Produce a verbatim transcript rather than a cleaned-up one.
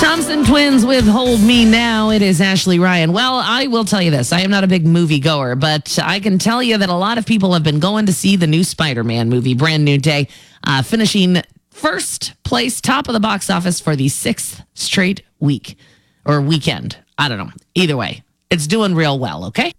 Thompson Twins with Hold Me Now. It is Ashley Ryan. Well, I will tell you this. I am not a big movie goer, but I can tell you that a lot of people have been going to see the new Spider-Man movie, Brand New Day, uh, finishing first place, top of the box office for the sixth straight week or weekend. I don't know. Either way, it's doing real well, okay?